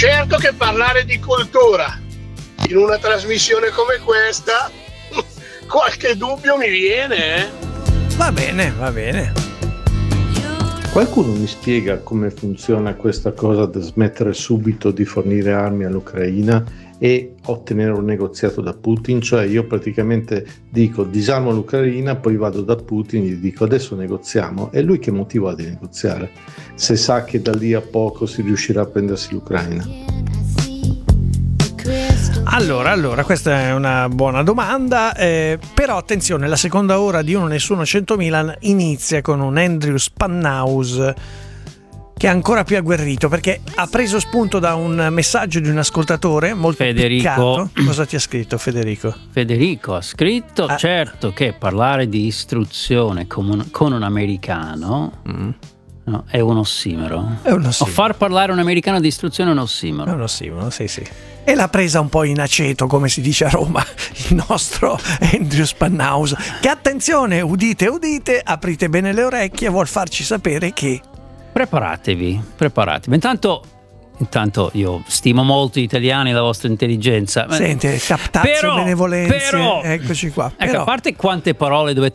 Certo che parlare di cultura in una trasmissione come questa, qualche dubbio mi viene, eh? Va bene. Qualcuno mi spiega come funziona questa cosa da smettere subito di fornire armi all'Ucraina e ottenere un negoziato da Putin? Cioè io praticamente dico disarmo l'Ucraina, poi vado da Putin e gli dico adesso negoziamo, e lui che motivo ha di negoziare se sa che da lì a poco si riuscirà a prendersi l'Ucraina? Allora, questa è una buona domanda, però attenzione, la seconda ora di Uno Nessuno 100.000 inizia con un Andrew Spanhaus che è ancora più agguerrito, perché ha preso spunto da un messaggio di un ascoltatore molto piccato. Cosa ti ha scritto Federico? Federico ha scritto, certo che parlare di istruzione con un americano no, è un ossimoro. O far parlare un americano di istruzione è un ossimoro. È un ossimoro, sì. E l'ha presa un po' in aceto, come si dice a Roma, il nostro Andrew Spanhaus, che attenzione, udite, aprite bene le orecchie, vuol farci sapere che preparatevi. Intanto io stimo molto gli italiani, la vostra intelligenza. Senti, captazio, benevolenza, eccoci qua. Ecco, a parte quante parole dovete